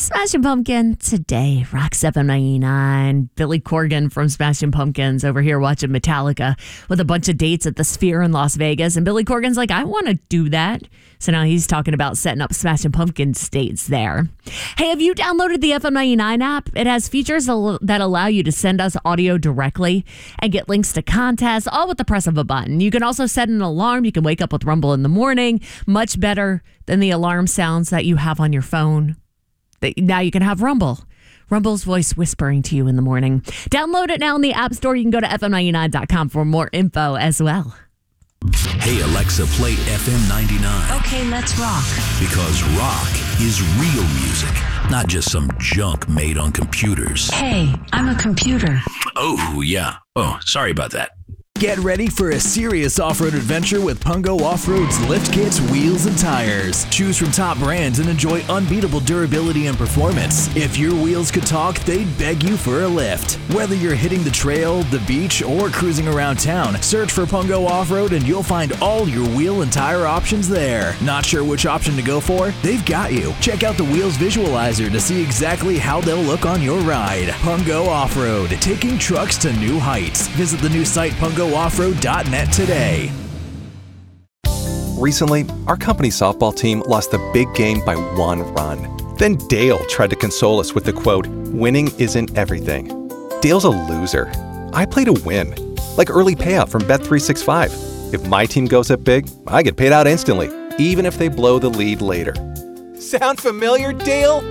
Smashing Pumpkin today, Rock 799. Billy Corgan from Smashing Pumpkins over here watching Metallica with a bunch of dates at the Sphere in Las Vegas. And Billy Corgan's like, I want to do that. So now he's talking about setting up Smashing Pumpkins dates there. Hey, have you downloaded the FM99 app? It has features that allow you to send us audio directly and get links to contests, all with the press of a button. You can also set an alarm. You can wake up with Rumble in the morning, much better than the alarm sounds that you have on your phone. Now you can have Rumble. Rumble's voice whispering to you in the morning. Download it now in the App Store. You can go to FM99.com for more info as well. Hey, Alexa, play FM 99. Okay, let's rock. Because rock is real music, not just some junk made on computers. Hey, I'm a computer. Oh, yeah. Oh, sorry about that. Get ready for a serious off-road adventure with Pungo Off-Road's lift kits, wheels, and tires. Choose from top brands and enjoy unbeatable durability and performance. If your wheels could talk, they'd beg you for a lift. Whether you're hitting the trail, the beach, or cruising around town, search for Pungo Off-Road and you'll find all your wheel and tire options there. Not sure which option to go for? They've got you. Check out the Wheels Visualizer to see exactly how they'll look on your ride. Pungo Off-Road, taking trucks to new heights. Visit the new site pungo.offroad.net today. Recently, our company softball team lost the big game by 1 run. Then Dale tried to console us with the quote, "Winning isn't everything." Dale's a loser. I play to win, like early payout from Bet365. If my team goes up big, I get paid out instantly, even if they blow the lead later. Sound familiar, Dale?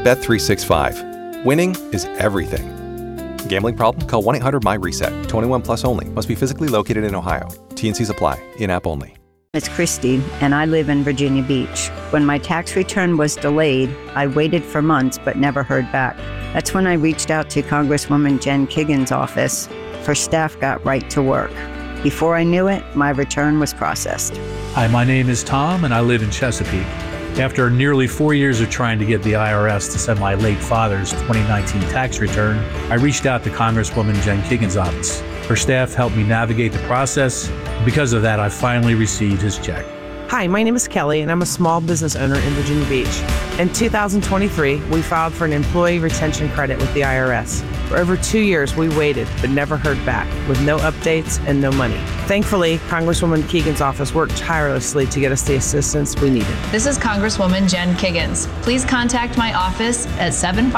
Bet365. Winning is everything. Gambling problem? Call 1-800-MY-RESET. 21 plus only. Must be physically located in Ohio. T&Cs apply. In-app only. It's Christy, and I live in Virginia Beach. When my tax return was delayed, I waited for months but never heard back. That's when I reached out to Congresswoman Jen Kiggins' office. Her staff got right to work. Before I knew it, my return was processed. Hi, my name is Tom, and I live in Chesapeake. After nearly 4 years of trying to get the IRS to send my late father's 2019 tax return, I reached out to Congresswoman Jen Kiggins' office. Her staff helped me navigate the process. Because of that, I finally received his check. Hi, my name is Kelly, and I'm a small business owner in Virginia Beach. In 2023, we filed for an employee retention credit with the IRS. For over 2 years, we waited, but never heard back, with no updates and no money. Thankfully, Congresswoman Kiggins' office worked tirelessly to get us the assistance we needed. This is Congresswoman Jen Kiggins. Please contact my office at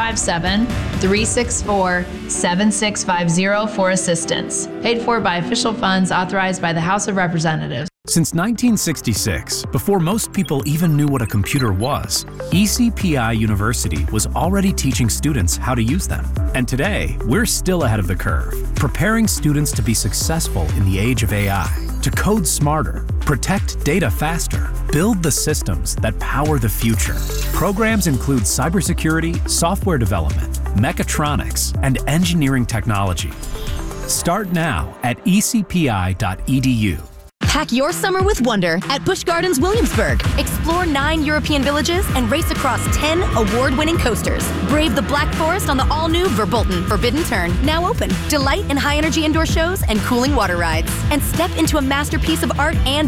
757-364-7650 for assistance. Paid for by official funds authorized by the House of Representatives. Since 1966, before most people even knew what a computer was, ECPI University was already teaching students how to use them. And today, we're still ahead of the curve, preparing students to be successful in the age of AI, to code smarter, protect data faster, build the systems that power the future. Programs include cybersecurity, software development, mechatronics, and engineering technology. Start now at ecpi.edu. Pack your summer with wonder at Busch Gardens Williamsburg. Explore 9 European villages and race across 10 award-winning coasters. Brave the Black Forest on the all-new Verbolten Forbidden Turn, now open. Delight in high-energy indoor shows and cooling water rides. And step into a masterpiece of art and